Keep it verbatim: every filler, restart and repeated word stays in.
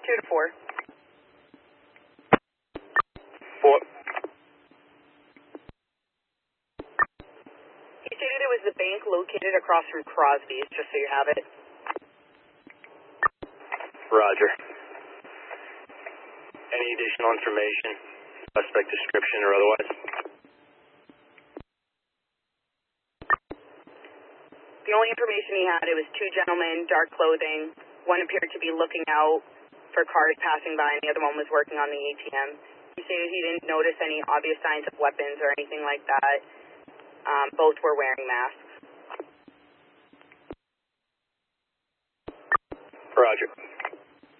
Two to four. Four. He stated it was the bank located across from Crosby's, just so you have it. Roger. Any additional information, suspect description or otherwise? The only information he had, it was two gentlemen, dark clothing. One appeared to be looking out for cars passing by, and the other one was working on the A T M. He stated he didn't notice any obvious signs of weapons or anything like that. Um, both were wearing masks. Roger.